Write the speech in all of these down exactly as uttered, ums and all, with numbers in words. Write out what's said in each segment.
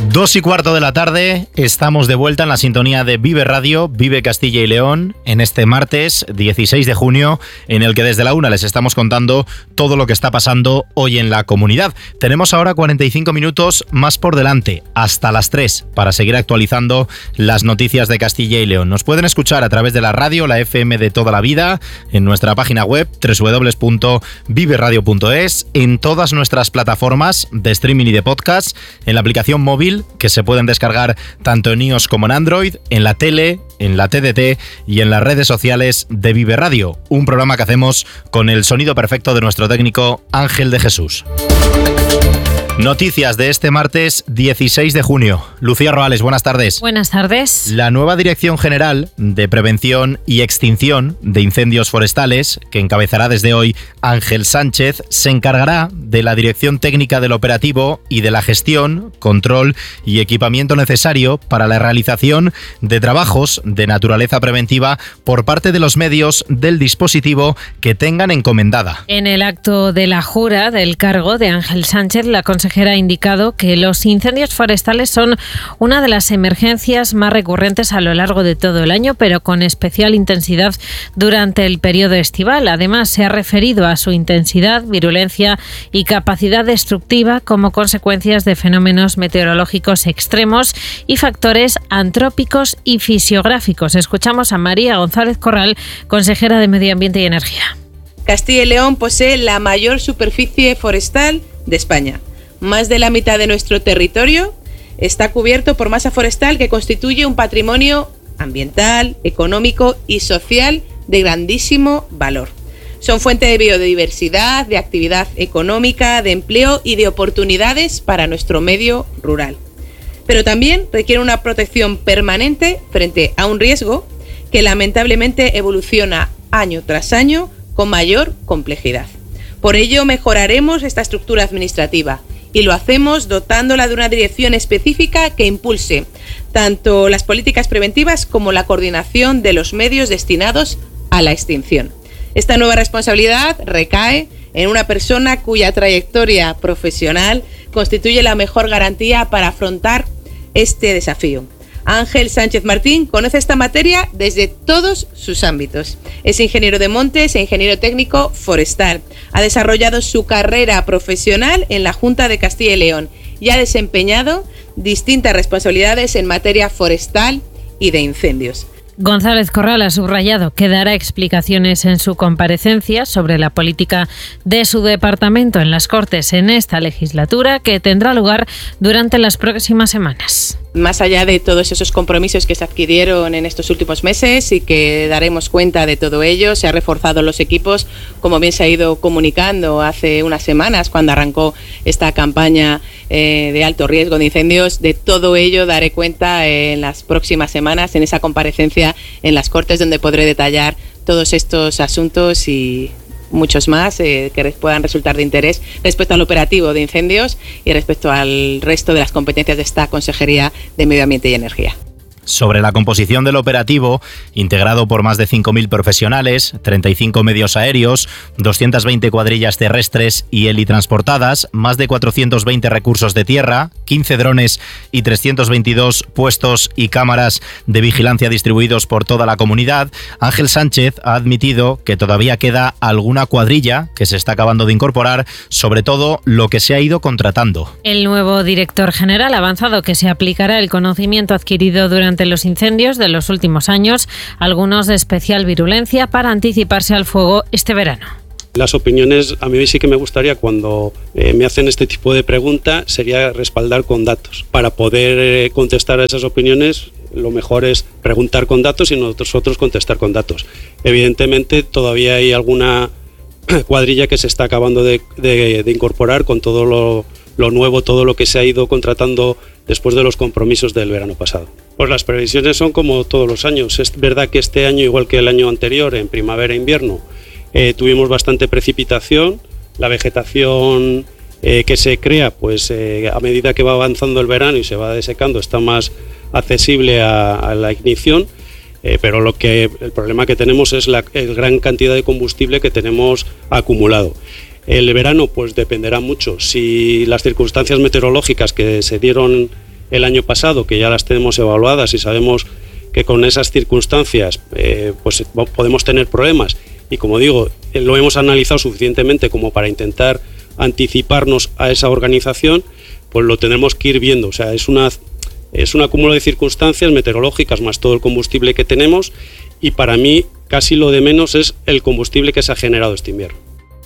Dos y cuarto de la tarde, estamos de vuelta en la sintonía de Vive Radio, Vive Castilla y León, en este martes dieciséis de junio, en el que desde la una les estamos contando todo lo que está pasando hoy en la comunidad. Tenemos ahora cuarenta y cinco minutos más por delante, hasta las tres, para seguir actualizando las noticias de Castilla y León. Nos pueden escuchar a través de la radio, la F M de toda la vida, en nuestra página web doble u doble u doble u punto vive radio punto es, en todas nuestras plataformas de streaming y de podcast, en la aplicación móvil, que se pueden descargar tanto en iOS como en Android, en la tele, en la T D T y en las redes sociales de Vive Radio, un programa que hacemos con el sonido perfecto de nuestro técnico Ángel de Jesús. Noticias de este martes dieciséis de junio. Lucía Roales, buenas tardes. Buenas tardes. La nueva Dirección General de Prevención y Extinción de Incendios Forestales, que encabezará desde hoy Ángel Sánchez, se encargará de la dirección técnica del operativo y de la gestión, control y equipamiento necesario para la realización de trabajos de naturaleza preventiva por parte de los medios del dispositivo que tengan encomendada. En el acto de la jura del cargo de Ángel Sánchez, la consejera ha indicado que los incendios forestales son una de las emergencias más recurrentes a lo largo de todo el año, pero con especial intensidad durante el periodo estival. Además, se ha referido a su intensidad, virulencia y capacidad destructiva como consecuencias de fenómenos meteorológicos extremos y factores antrópicos y fisiográficos. Escuchamos a María González Corral, consejera de Medio Ambiente y Energía. Castilla y León posee la mayor superficie forestal de España. Más de la mitad de nuestro territorio está cubierto por masa forestal que constituye un patrimonio ambiental, económico y social de grandísimo valor. Son fuente de biodiversidad, de actividad económica, de empleo y de oportunidades para nuestro medio rural. Pero también requiere una protección permanente frente a un riesgo que lamentablemente evoluciona año tras año con mayor complejidad. Por ello mejoraremos esta estructura administrativa y lo hacemos dotándola de una dirección específica que impulse tanto las políticas preventivas como la coordinación de los medios destinados a la extinción. Esta nueva responsabilidad recae en una persona cuya trayectoria profesional constituye la mejor garantía para afrontar este desafío. Ángel Sánchez Martín conoce esta materia desde todos sus ámbitos. Es ingeniero de montes e ingeniero técnico forestal. Ha desarrollado su carrera profesional en la Junta de Castilla y León y ha desempeñado distintas responsabilidades en materia forestal y de incendios. González Corral ha subrayado que dará explicaciones en su comparecencia sobre la política de su departamento en las Cortes en esta legislatura, que tendrá lugar durante las próximas semanas. Más allá de todos esos compromisos que se adquirieron en estos últimos meses y que daremos cuenta de todo ello, se han reforzado los equipos, como bien se ha ido comunicando hace unas semanas cuando arrancó esta campaña eh, de alto riesgo de incendios. De todo ello daré cuenta en las próximas semanas en esa comparecencia en las Cortes, donde podré detallar todos estos asuntos y muchos más eh, que puedan resultar de interés respecto al operativo de incendios y respecto al resto de las competencias de esta Consejería de Medio Ambiente y Energía. Sobre la composición del operativo, integrado por más de cinco mil profesionales, treinta y cinco medios aéreos, doscientas veinte cuadrillas terrestres y helitransportadas, más de cuatrocientos veinte recursos de tierra, quince drones y trescientos veintidós puestos y cámaras de vigilancia distribuidos por toda la comunidad, Ángel Sánchez ha admitido que todavía queda alguna cuadrilla que se está acabando de incorporar, sobre todo lo que se ha ido contratando. El nuevo director general ha avanzado que se aplicará el conocimiento adquirido durante los incendios de los últimos años, algunos de especial virulencia, para anticiparse al fuego este verano. Las opiniones, a mí sí que me gustaría, cuando eh, me hacen este tipo de pregunta, sería respaldar con datos. Para poder eh, contestar a esas opiniones, lo mejor es preguntar con datos y nosotros contestar con datos. Evidentemente, todavía hay alguna cuadrilla que se está acabando de, de, de incorporar con todo lo, lo nuevo, todo lo que se ha ido contratando después de los compromisos del verano pasado. Pues las previsiones son como todos los años. Es verdad que este año, igual que el año anterior, en primavera e invierno, eh, tuvimos bastante precipitación. La vegetación eh, que se crea, pues eh, a medida que va avanzando el verano y se va desecando, está más accesible a, a la ignición. Eh, pero lo que el problema que tenemos es la el gran cantidad de combustible que tenemos acumulado. El verano pues dependerá mucho. Si las circunstancias meteorológicas que se dieron el año pasado, que ya las tenemos evaluadas y sabemos que con esas circunstancias eh, pues podemos tener problemas, y como digo, lo hemos analizado suficientemente como para intentar anticiparnos a esa organización, pues lo tendremos que ir viendo. O sea, es una es un acúmulo de circunstancias meteorológicas más todo el combustible que tenemos, y para mí casi lo de menos es el combustible que se ha generado este invierno.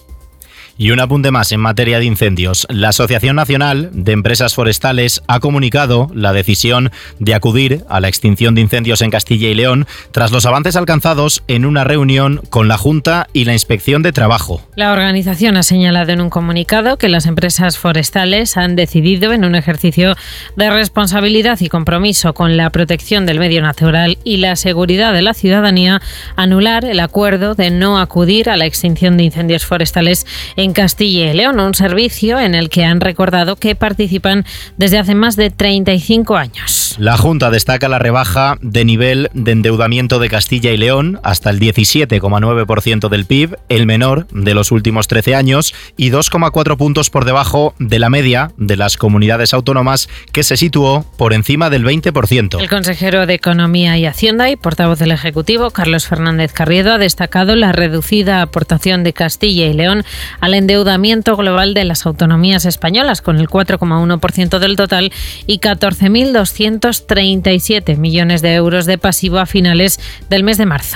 Y un apunte más en materia de incendios. La Asociación Nacional de Empresas Forestales ha comunicado la decisión de acudir a la extinción de incendios en Castilla y León tras los avances alcanzados en una reunión con la Junta y la Inspección de Trabajo. La organización ha señalado en un comunicado que las empresas forestales han decidido, en un ejercicio de responsabilidad y compromiso con la protección del medio natural y la seguridad de la ciudadanía, anular el acuerdo de no acudir a la extinción de incendios forestales en Castilla y León, un servicio en el que han recordado que participan desde hace más de treinta y cinco años. La Junta destaca la rebaja de nivel de endeudamiento de Castilla y León hasta el diecisiete coma nueve por ciento del P I B, el menor de los últimos trece años, y dos coma cuatro puntos por debajo de la media de las comunidades autónomas, que se situó por encima del veinte por ciento. El consejero de Economía y Hacienda y portavoz del Ejecutivo, Carlos Fernández Carriedo, ha destacado la reducida aportación de Castilla y León al endeudamiento global de las autonomías españolas, con el cuatro coma uno por ciento del total y catorce mil doscientos treinta y siete millones de euros de pasivo a finales del mes de marzo.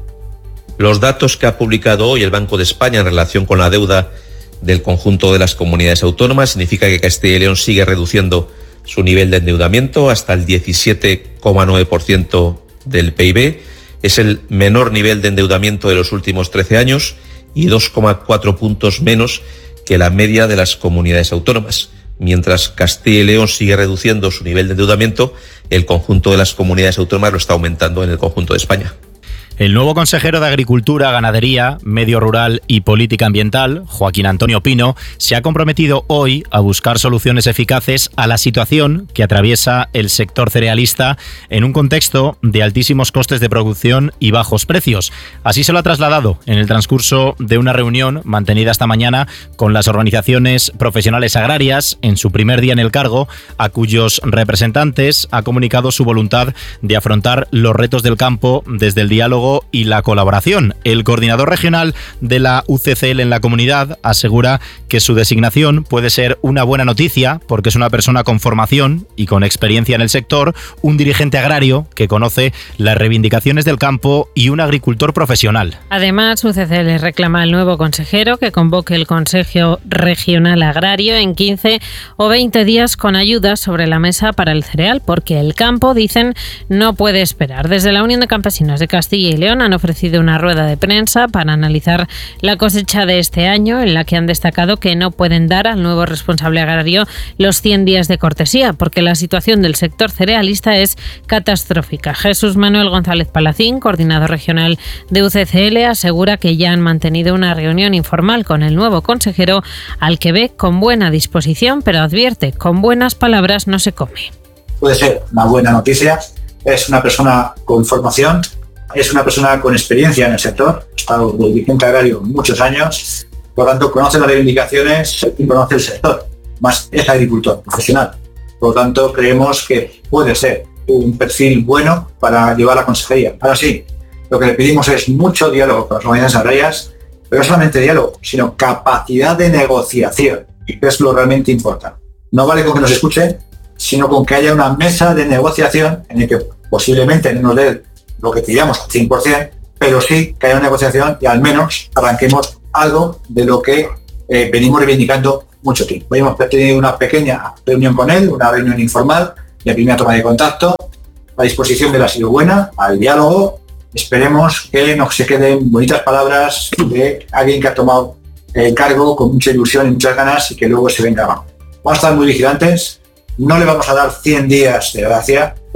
Los datos que ha publicado hoy el Banco de España en relación con la deuda del conjunto de las comunidades autónomas significa que Castilla y León sigue reduciendo su nivel de endeudamiento hasta el diecisiete coma nueve por ciento del P I B. Es el menor nivel de endeudamiento de los últimos trece años y dos coma cuatro puntos menos que la media de las comunidades autónomas. Mientras Castilla y León sigue reduciendo su nivel de endeudamiento, el conjunto de las comunidades autónomas lo está aumentando en el conjunto de España. El nuevo consejero de Agricultura, Ganadería, Medio Rural y Política Ambiental, Joaquín Antonio Pino, se ha comprometido hoy a buscar soluciones eficaces a la situación que atraviesa el sector cerealista en un contexto de altísimos costes de producción y bajos precios. Así se lo ha trasladado en el transcurso de una reunión mantenida esta mañana con las organizaciones profesionales agrarias en su primer día en el cargo, a cuyos representantes ha comunicado su voluntad de afrontar los retos del campo desde el diálogo y la colaboración. El coordinador regional de la U C C L en la comunidad asegura que su designación puede ser una buena noticia porque es una persona con formación y con experiencia en el sector, un dirigente agrario que conoce las reivindicaciones del campo y un agricultor profesional. Además, U C C L reclama al nuevo consejero que convoque el Consejo Regional Agrario en quince o veinte días con ayudas sobre la mesa para el cereal, porque el campo, dicen, no puede esperar. Desde la Unión de Campesinos de Castilla y León han ofrecido una rueda de prensa para analizar la cosecha de este año, en la que han destacado que no pueden dar al nuevo responsable agrario los cien días de cortesía, porque la situación del sector cerealista es catastrófica. Jesús Manuel González Palacín, coordinador regional de U C C L, asegura que ya han mantenido una reunión informal con el nuevo consejero, al que ve con buena disposición, pero advierte, con buenas palabras no se come. Puede ser una buena noticia, es una persona con formación, es una persona con experiencia en el sector, ha estado de dirigente agrario muchos años, por lo tanto conoce las reivindicaciones y conoce el sector, más es agricultor profesional. Por lo tanto, creemos que puede ser un perfil bueno para llevar la consejería. Ahora sí, lo que le pedimos es mucho diálogo con las organizaciones agrarias, pero no solamente diálogo, sino capacidad de negociación, que es lo realmente importante. No vale con que nos escuchen, sino con que haya una mesa de negociación en la que posiblemente no nos dé lo que pidamos al cien por ciento, pero sí que haya una negociación y al menos arranquemos algo de lo que eh, venimos reivindicando mucho tiempo. Hoy hemos tenido una pequeña reunión con él, una reunión informal, de primera toma de contacto. La disposición de él ha sido buena, al diálogo. Esperemos que no se queden bonitas palabras de alguien que ha tomado el cargo con mucha ilusión y muchas ganas y que luego se venga abajo. Vamos a estar muy vigilantes. No le vamos a dar cien días de gracia.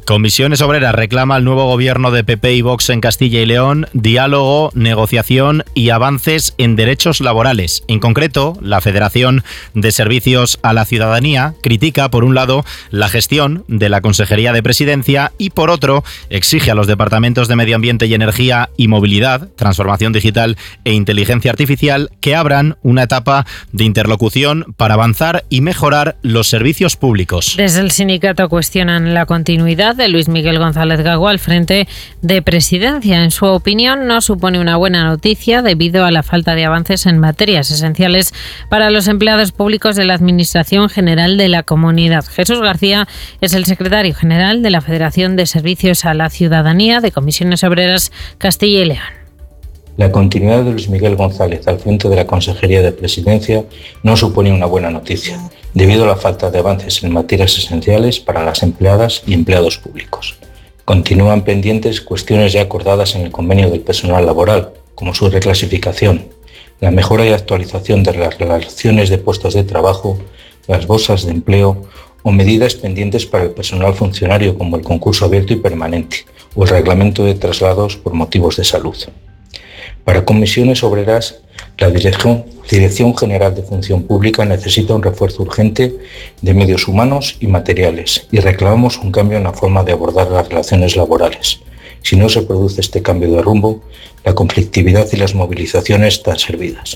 Comisiones Obreras reclama al nuevo gobierno de P P y Vox en Castilla y León diálogo, negociación y avances en derechos laborales. En concreto, la Federación de Servicios a la Ciudadanía critica, por un lado, la gestión de la Consejería de Presidencia y, por otro, exige a los departamentos de Medio Ambiente y Energía y Movilidad, Transformación Digital e Inteligencia Artificial que abran una etapa de interlocución para avanzar y mejorar los servicios públicos. Desde el sindicato cuestionan la continuidad de Luis Miguel González Gago al frente de Presidencia. En su opinión, no supone una buena noticia debido a la falta de avances en materias esenciales para los empleados públicos de la Administración General de la Comunidad. Jesús García es el secretario general de la Federación de Servicios a la Ciudadanía de Comisiones Obreras Castilla y León. La continuidad de Luis Miguel González al frente de la Consejería de Presidencia no supone una buena noticia, debido a la falta de avances en materias esenciales para las empleadas y empleados públicos. Continúan pendientes cuestiones ya acordadas en el convenio del personal laboral, como su reclasificación, la mejora y actualización de las relaciones de puestos de trabajo, las bolsas de empleo o medidas pendientes para el personal funcionario como el concurso abierto y permanente o el reglamento de traslados por motivos de salud. Para Comisiones Obreras, la Dirección, Dirección General de Función Pública necesita un refuerzo urgente de medios humanos y materiales y reclamamos un cambio en la forma de abordar las relaciones laborales. Si no se produce este cambio de rumbo, la conflictividad y las movilizaciones están servidas.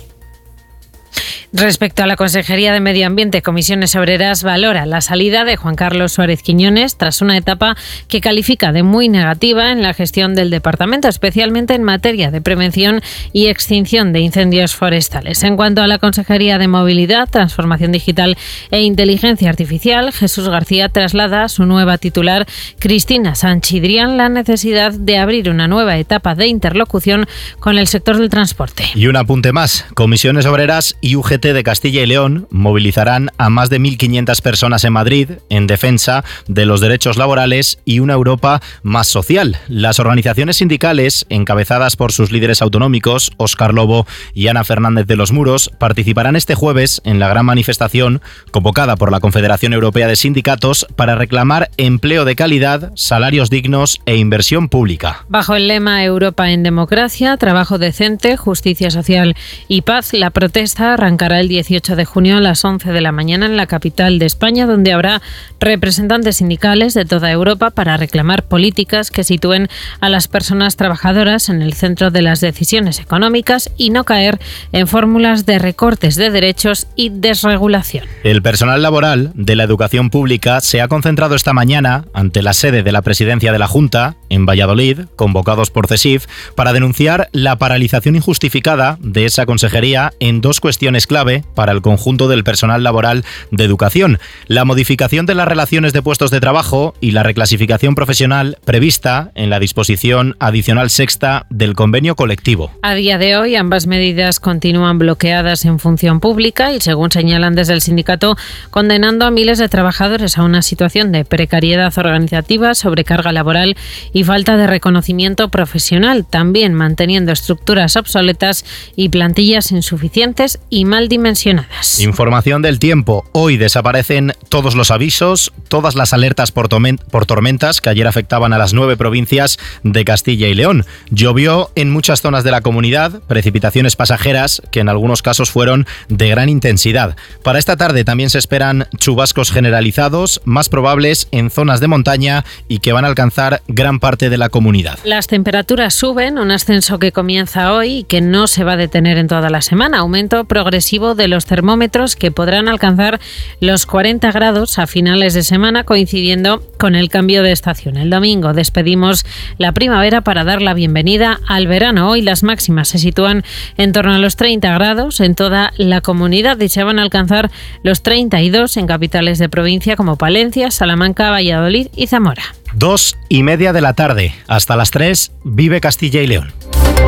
Respecto a la Consejería de Medio Ambiente, Comisiones Obreras valora la salida de Juan Carlos Suárez Quiñones tras una etapa que califica de muy negativa en la gestión del departamento, especialmente en materia de prevención y extinción de incendios forestales. En cuanto a la Consejería de Movilidad, Transformación Digital e Inteligencia Artificial, Jesús García traslada a su nueva titular, Cristina Sanchidrián, la necesidad de abrir una nueva etapa de interlocución con el sector del transporte. Y un apunte más, Comisiones Obreras y U G T de Castilla y León movilizarán a más de mil quinientas personas en Madrid en defensa de los derechos laborales y una Europa más social. Las organizaciones sindicales, encabezadas por sus líderes autonómicos, Óscar Lobo y Ana Fernández de los Muros, participarán este jueves en la gran manifestación convocada por la Confederación Europea de Sindicatos para reclamar empleo de calidad, salarios dignos e inversión pública. Bajo el lema Europa en democracia, trabajo decente, justicia social y paz, la protesta arrancará el dieciocho de junio a las once de la mañana en la capital de España, donde habrá representantes sindicales de toda Europa para reclamar políticas que sitúen a las personas trabajadoras en el centro de las decisiones económicas y no caer en fórmulas de recortes de derechos y desregulación. El personal laboral de la educación pública se ha concentrado esta mañana ante la sede de la Presidencia de la Junta, en Valladolid, convocados por CESIF, para denunciar la paralización injustificada de esa consejería en dos cuestiones clave para el conjunto del personal laboral de educación: la modificación de las relaciones de puestos de trabajo y la reclasificación profesional prevista en la disposición adicional sexta del convenio colectivo. A día de hoy, ambas medidas continúan bloqueadas en función pública y, según señalan desde el sindicato, condenando a miles de trabajadores a una situación de precariedad organizativa, sobrecarga laboral y falta de reconocimiento profesional, también manteniendo estructuras obsoletas y plantillas insuficientes y mal dimensionadas. Información del tiempo. Hoy desaparecen todos los avisos, todas las alertas por, por tormentas que ayer afectaban a las nueve provincias de Castilla y León. Llovió en muchas zonas de la comunidad, precipitaciones pasajeras que en algunos casos fueron de gran intensidad. Para esta tarde también se esperan chubascos generalizados, más probables en zonas de montaña y que van a alcanzar gran parte de la comunidad. Las temperaturas suben, un ascenso que comienza hoy y que no se va a detener en toda la semana. Aumento progresivo de los termómetros que podrán alcanzar los cuarenta grados a finales de semana, coincidiendo con el cambio de estación. El domingo despedimos la primavera para dar la bienvenida al verano. Hoy las máximas se sitúan en torno a los treinta grados en toda la comunidad y se van a alcanzar los treinta y dos en capitales de provincia como Palencia, Salamanca, Valladolid y Zamora. Dos y media de la tarde. Hasta las tres, vive Castilla y León.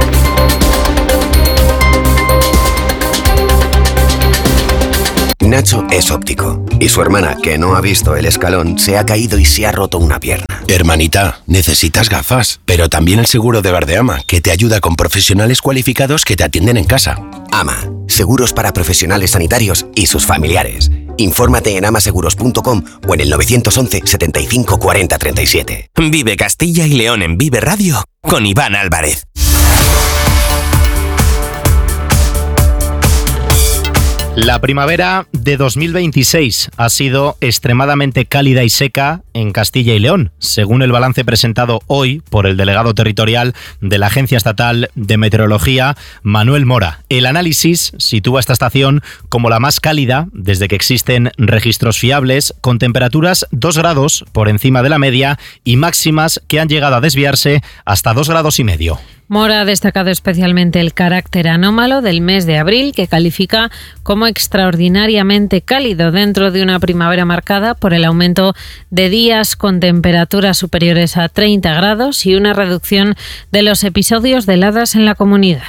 Nacho es óptico y su hermana, que no ha visto el escalón, se ha caído y se ha roto una pierna. Hermanita, necesitas gafas, pero también el seguro de Verdeama, que te ayuda con profesionales cualificados que te atienden en casa. Ama, Seguros para profesionales sanitarios y sus familiares. Infórmate en amaseguros punto com o en el nueve once, setenta y cinco, cuarenta, treinta y siete. Vive Castilla y León en Vive Radio con Iván Álvarez. La primavera de dos mil veintiséis ha sido extremadamente cálida y seca en Castilla y León, según el balance presentado hoy por el delegado territorial de la Agencia Estatal de Meteorología, Manuel Mora. El análisis sitúa esta estación como la más cálida desde que existen registros fiables, con temperaturas dos grados por encima de la media y máximas que han llegado a desviarse hasta dos grados y medio. Mora ha destacado especialmente el carácter anómalo del mes de abril, que califica como extraordinariamente cálido dentro de una primavera marcada por el aumento de días con temperaturas superiores a treinta grados y una reducción de los episodios de heladas en la comunidad.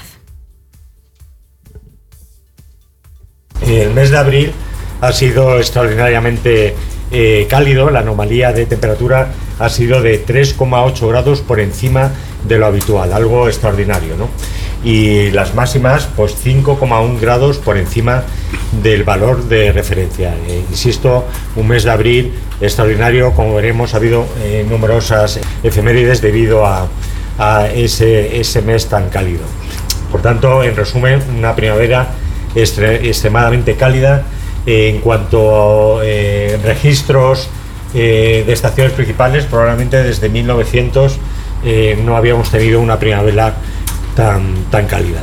El mes de abril ha sido extraordinariamente eh, cálido. La anomalía de temperatura ha sido de tres coma ocho grados por encima de lo habitual, algo extraordinario, ¿no? Y las máximas, pues cinco coma uno grados por encima del valor de referencia. Eh, insisto, un mes de abril extraordinario. Como veremos, ha habido eh, numerosas efemérides debido a, a ese, ese mes tan cálido. Por tanto, en resumen, una primavera extre- extremadamente cálida. Eh, en cuanto a eh, registros eh, de estaciones principales, probablemente desde mil novecientos eh, no habíamos tenido una primavera tan, tan cálida.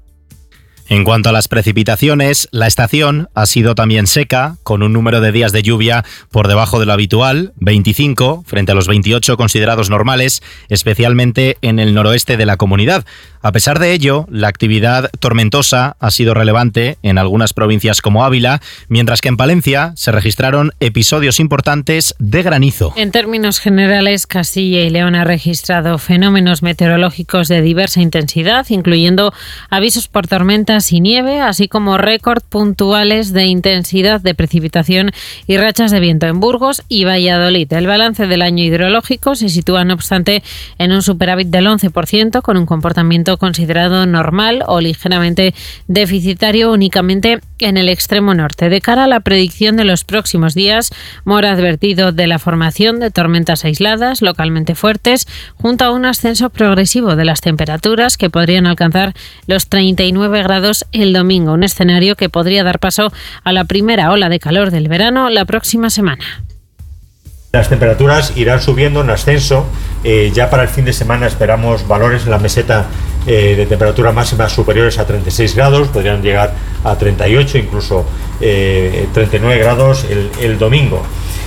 En cuanto a las precipitaciones, la estación ha sido también seca, con un número de días de lluvia por debajo de lo habitual, veinticinco, frente a los veintiocho considerados normales, especialmente en el noroeste de la comunidad. A pesar de ello, la actividad tormentosa ha sido relevante en algunas provincias como Ávila, mientras que en Palencia se registraron episodios importantes de granizo. En términos generales, Castilla y León ha registrado fenómenos meteorológicos de diversa intensidad, incluyendo avisos por tormentas y nieve, así como récord puntuales de intensidad de precipitación y rachas de viento en Burgos y Valladolid. El balance del año hidrológico se sitúa, no obstante, en un superávit del once por ciento, con un comportamiento considerado normal o ligeramente deficitario únicamente en el extremo norte. De cara a la predicción de los próximos días, Mora ha advertido de la formación de tormentas aisladas localmente fuertes, junto a un ascenso progresivo de las temperaturas que podrían alcanzar los treinta y nueve grados el domingo, un escenario que podría dar paso a la primera ola de calor del verano la próxima semana. Las temperaturas irán subiendo en ascenso. Eh, ya para el fin de semana esperamos valores en la meseta eh, de temperatura máxima superiores a treinta y seis grados, podrían llegar a treinta y ocho, incluso eh, treinta y nueve grados el, el domingo.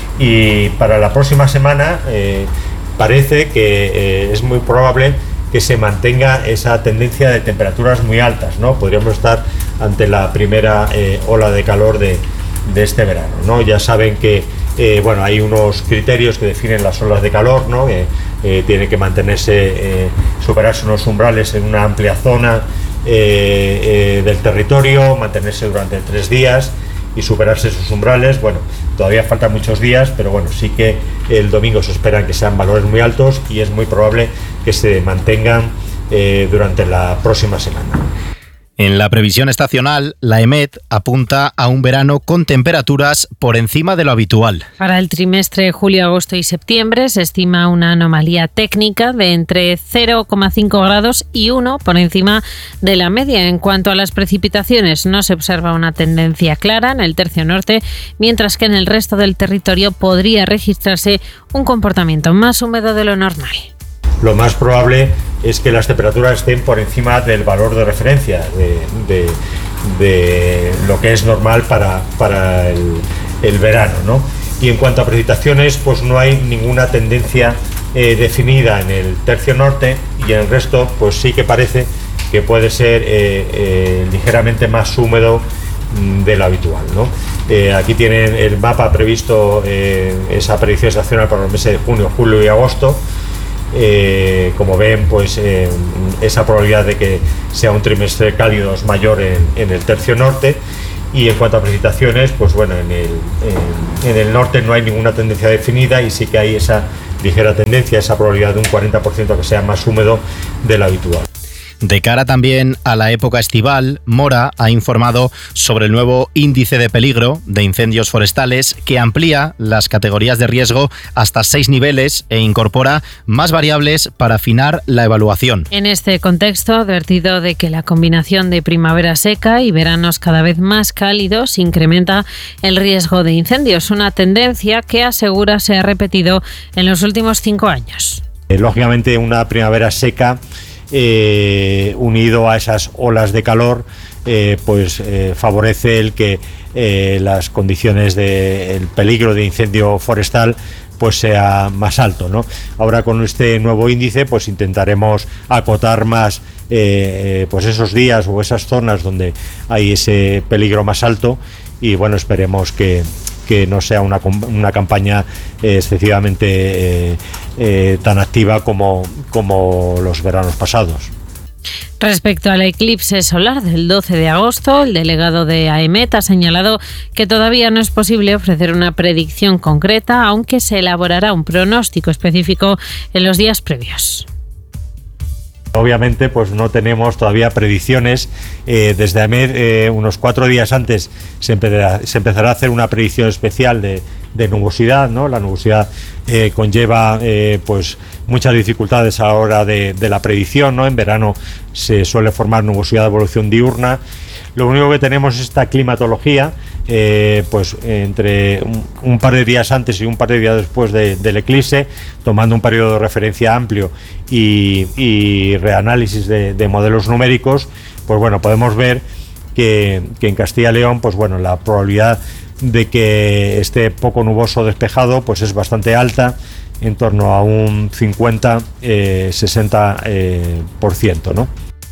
Y para la próxima semana eh, parece que eh, es muy probable que se mantenga esa tendencia de temperaturas muy altas, ¿no? Podríamos estar ante la primera eh, ola de calor de, de este verano, ¿no? Ya saben que eh, bueno, hay unos criterios que definen las olas de calor, ¿no? Eh, eh, tiene que mantenerse, eh, superarse unos umbrales en una amplia zona eh, eh, del territorio, mantenerse durante tres días y superarse esos umbrales. Bueno, todavía faltan muchos días, pero bueno, sí que el domingo se esperan que sean valores muy altos y es muy probable que se mantengan eh, durante la próxima semana. En la previsión estacional, la EMET apunta a un verano con temperaturas por encima de lo habitual. Para el trimestre julio, agosto y septiembre se estima una anomalía técnica de entre cero coma cinco grados y uno por encima de la media. En cuanto a las precipitaciones, no se observa una tendencia clara en el tercio norte, mientras que en el resto del territorio podría registrarse un comportamiento más húmedo de lo normal. Lo más probable es que las temperaturas estén por encima del valor de referencia, de, de, de lo que es normal para, para el, el verano, ¿no? Y en cuanto a precipitaciones, pues no hay ninguna tendencia eh, definida en el tercio norte, y en el resto pues sí que parece que puede ser eh, eh, ligeramente más húmedo de lo habitual, ¿no? Eh, aquí tienen el mapa previsto, eh, esa predicción estacional para los meses de junio, julio y agosto. Eh, como ven, pues eh, esa probabilidad de que sea un trimestre cálido es mayor en, en el tercio norte. Y en cuanto a precipitaciones, pues bueno, en el, en, en el norte no hay ninguna tendencia definida, y sí que hay esa ligera tendencia, esa probabilidad de un cuarenta por ciento que sea más húmedo de lo habitual. De cara también a la época estival, Mora ha informado sobre el nuevo índice de peligro de incendios forestales que amplía las categorías de riesgo hasta seis niveles e incorpora más variables para afinar la evaluación. En este contexto ha advertido de que la combinación de primavera seca y veranos cada vez más cálidos incrementa el riesgo de incendios, una tendencia que asegura se ha repetido en los últimos cinco años. Eh, lógicamente una primavera seca eh, unido a esas olas de calor eh, pues eh, favorece el que eh, las condiciones de el peligro de incendio forestal pues sea más alto, ¿no? Ahora con este nuevo índice pues intentaremos acotar más eh, pues esos días o esas zonas donde hay ese peligro más alto y bueno, esperemos que que no sea una, una campaña eh, excesivamente eh, eh, tan activa como, como los veranos pasados. Respecto al eclipse solar del doce de agosto, el delegado de AEMET ha señalado que todavía no es posible ofrecer una predicción concreta, aunque se elaborará un pronóstico específico en los días previos. Obviamente pues no tenemos todavía predicciones. Eh, desde AEMET eh, unos cuatro días antes se empezará, se empezará a hacer una predicción especial de, de nubosidad, ¿no? La nubosidad eh, conlleva eh, pues muchas dificultades a la hora de, de la predicción, ¿no? En verano se suele formar nubosidad de evolución diurna. Lo único que tenemos es esta climatología, eh, pues entre un, un par de días antes y un par de días después de, del eclipse, tomando un periodo de referencia amplio y, y reanálisis de, de modelos numéricos, pues bueno, podemos ver que, que en Castilla y León, pues bueno, la probabilidad de que esté poco nuboso o despejado, pues es bastante alta, en torno a un cincuenta a sesenta por ciento, ¿no?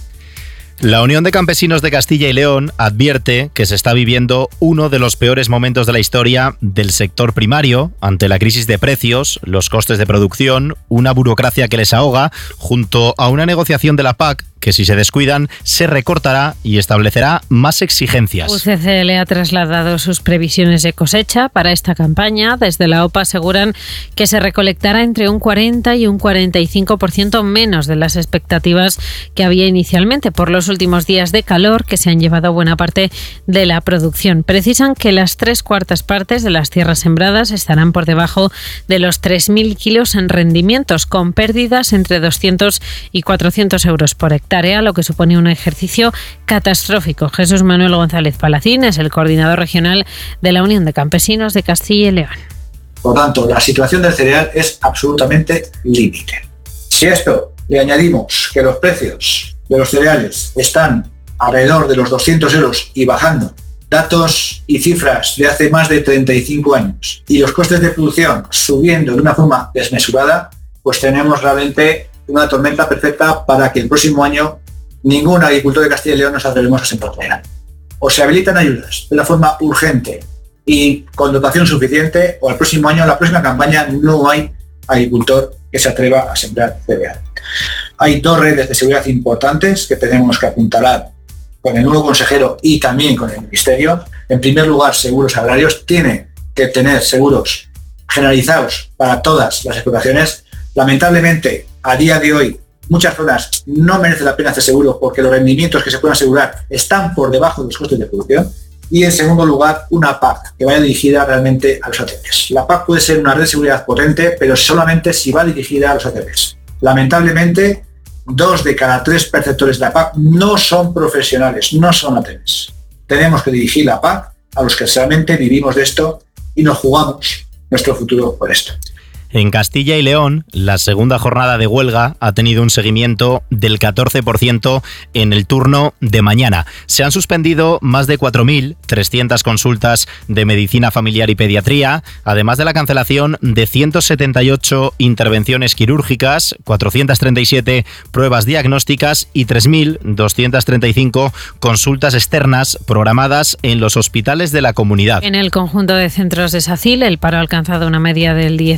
La Unión de Campesinos de Castilla y León advierte que se está viviendo uno de los peores momentos de la historia del sector primario ante la crisis de precios, los costes de producción, una burocracia que les ahoga, junto a una negociación de la P A C que si se descuidan se recortará y establecerá más exigencias. U C C L ha trasladado sus previsiones de cosecha para esta campaña. Desde la O P A aseguran que se recolectará entre un cuarenta y un cuarenta y cinco por ciento menos de las expectativas que había inicialmente por los últimos días de calor que se han llevado buena parte de la producción. Precisan que las tres cuartas partes de las tierras sembradas estarán por debajo de los tres mil kilos en rendimientos, con pérdidas entre doscientos y cuatrocientos euros por hectárea, lo que supone un ejercicio catastrófico. Jesús Manuel González Palacín es el coordinador regional de la Unión de Campesinos de Castilla y León. Por tanto, la situación del cereal es absolutamente límite. Si a esto le añadimos que los precios de los cereales están alrededor de los doscientos euros y bajando, datos y cifras de hace más de treinta y cinco años, y los costes de producción subiendo de una forma desmesurada, pues tenemos realmente una tormenta perfecta para que el próximo año ningún agricultor de Castilla y León nos atrevemos a sembrar cereal. O se habilitan ayudas de una forma urgente y con dotación suficiente, o el próximo año, en la próxima campaña, no hay agricultor que se atreva a sembrar cereal. Hay dos redes de seguridad importantes que tenemos que apuntalar con el nuevo consejero y también con el Ministerio. En primer lugar, seguros agrarios. Tiene que tener seguros generalizados para todas las explotaciones. Lamentablemente, a día de hoy, muchas zonas no merece la pena hacer seguro porque los rendimientos que se pueden asegurar están por debajo de los costes de producción. Y en segundo lugar, una P A C que vaya dirigida realmente a los A T Ps. La P A C puede ser una red de seguridad potente, pero solamente si va dirigida a los A T Ps. Lamentablemente, dos de cada tres perceptores de la P A C no son profesionales, no son A T Ps. Tenemos que dirigir la P A C a los que realmente vivimos de esto y nos jugamos nuestro futuro por esto. En Castilla y León, la segunda jornada de huelga ha tenido un seguimiento del catorce por ciento en el turno de mañana. Se han suspendido más de cuatro mil trescientas consultas de medicina familiar y pediatría, además de la cancelación de ciento setenta y ocho intervenciones quirúrgicas, cuatrocientas treinta y siete pruebas diagnósticas y tres mil doscientas treinta y cinco consultas externas programadas en los hospitales de la comunidad. En el conjunto de centros de SACIL, el paro ha alcanzado una media del dieciocho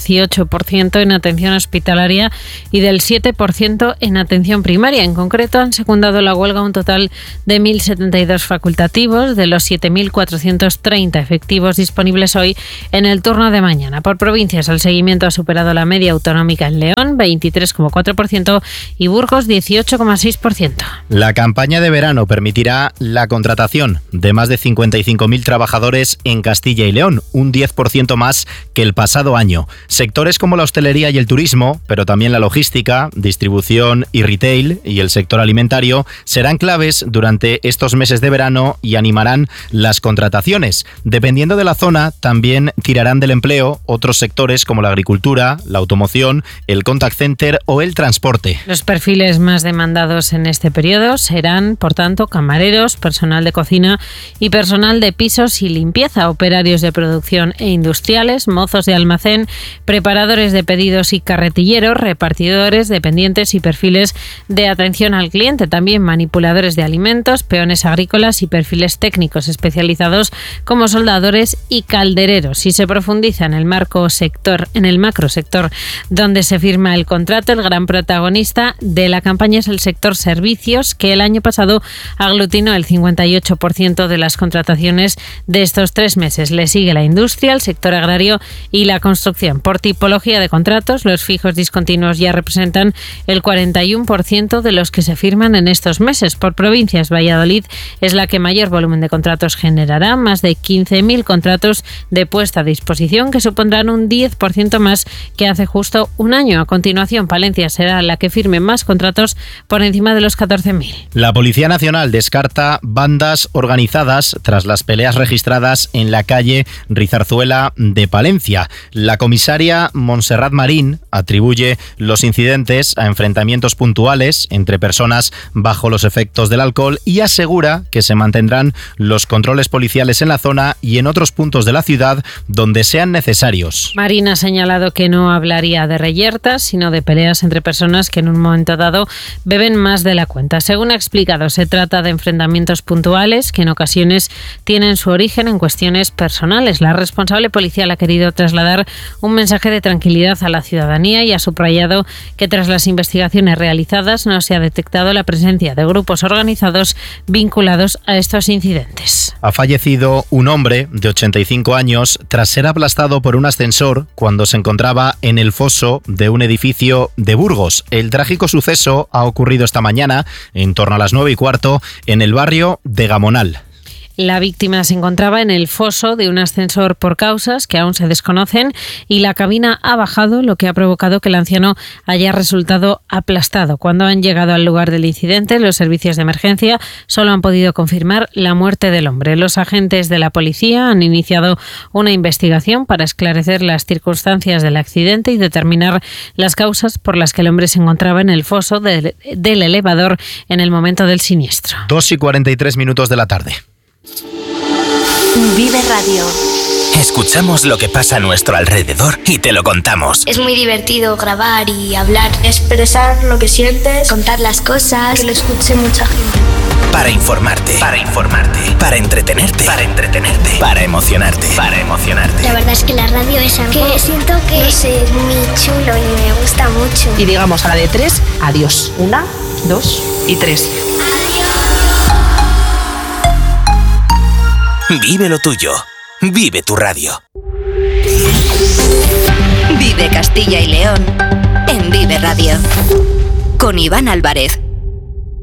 ocho por ciento en atención hospitalaria y del siete por ciento en atención primaria. En concreto, han secundado la huelga un total de mil setenta y dos facultativos de los siete mil cuatrocientos treinta efectivos disponibles hoy en el turno de mañana. Por provincias, el seguimiento ha superado la media autonómica en León, veintitrés coma cuatro por ciento, y Burgos, dieciocho coma seis por ciento. La campaña de verano permitirá la contratación de más de cincuenta y cinco mil trabajadores en Castilla y León, un diez por ciento más que el pasado año. Sectores como la hostelería y el turismo, pero también la logística, distribución y retail y el sector alimentario serán claves durante estos meses de verano y animarán las contrataciones. Dependiendo de la zona, también tirarán del empleo otros sectores como la agricultura, la automoción, el contact center o el transporte. Los perfiles más demandados en este periodo serán, por tanto, camareros, personal de cocina y personal de pisos y limpieza, operarios de producción e industriales, mozos de almacén, preparadores de pedidos y carretilleros, repartidores, dependientes y perfiles de atención al cliente, también manipuladores de alimentos, peones agrícolas y perfiles técnicos especializados como soldadores y caldereros. Si se profundiza en el marco sector, en el macro sector donde se firma el contrato, el gran protagonista de la campaña es el sector servicios, que el año pasado aglutinó el cincuenta y ocho por ciento de las contrataciones de estos tres meses. Le sigue la industria, el sector agrario y la construcción. Por tipología de contratos, los fijos discontinuos ya representan el cuarenta y uno por ciento de los que se firman en estos meses. Por provincias, Valladolid es la que mayor volumen de contratos generará, más de quince mil contratos de puesta a disposición, que supondrán un diez por ciento más que hace justo un año. A continuación, Palencia será la que firme más contratos, por encima de los catorce mil. La Policía Nacional descarta bandas organizadas tras las peleas registradas en la calle Rizarzuela de Palencia. La comisaria Montserrat Marín atribuye los incidentes a enfrentamientos puntuales entre personas bajo los efectos del alcohol y asegura que se mantendrán los controles policiales en la zona y en otros puntos de la ciudad donde sean necesarios. Marín ha señalado que no hablaría de reyertas, sino de peleas entre personas que en un momento dado beben más de la cuenta. Según ha explicado, se trata de enfrentamientos puntuales que en ocasiones tienen su origen en cuestiones personales. La responsable policial ha querido trasladar un mensaje de tranquilidad a la ciudadanía y ha subrayado que tras las investigaciones realizadas no se ha detectado la presencia de grupos organizados vinculados a estos incidentes. Ha fallecido un hombre de ochenta y cinco años tras ser aplastado por un ascensor cuando se encontraba en el foso de un edificio de Burgos. El trágico suceso ha ocurrido esta mañana, en torno a las nueve y cuarto, en el barrio de Gamonal. La víctima se encontraba en el foso de un ascensor por causas que aún se desconocen y la cabina ha bajado, lo que ha provocado que el anciano haya resultado aplastado. Cuando han llegado al lugar del incidente, los servicios de emergencia solo han podido confirmar la muerte del hombre. Los agentes de la policía han iniciado una investigación para esclarecer las circunstancias del accidente y determinar las causas por las que el hombre se encontraba en el foso de, del elevador en el momento del siniestro. dos y cuarenta y tres minutos de la tarde. Vive Radio. Escuchamos lo que pasa a nuestro alrededor y te lo contamos. Es muy divertido grabar y hablar, expresar lo que sientes, contar las cosas, que lo escuche mucha gente. Para informarte, para informarte, para entretenerte, para entretenerte, para emocionarte, para emocionarte. La verdad es que la radio es algo que siento que no sé, muy chulo y me gusta mucho. Y digamos a la de tres, adiós. Una, dos y tres. Vive lo tuyo. Vive tu radio. Vive Castilla y León en Vive Radio. Con Iván Álvarez.